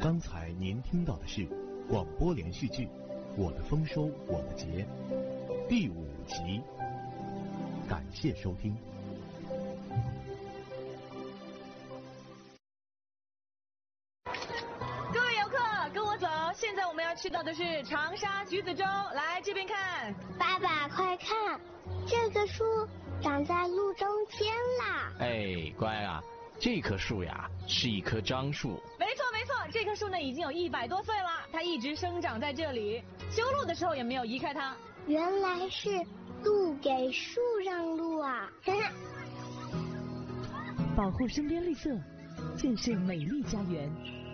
刚才您听到的是广播连续剧《我的丰收我的节》第5集，感谢收听。 各位游客，跟我走，现在我们要去到的是长沙橘子洲，来这边看。 爸爸，快看，这个树长在路中间啦！ 哎，乖啊，这棵树呀是一棵樟树。 没错，这棵树呢已经有100多岁了，它一直生长在这里，修路的时候也没有移开它。 原来是路给树让路啊！ 保护身边绿色，建设美丽家园。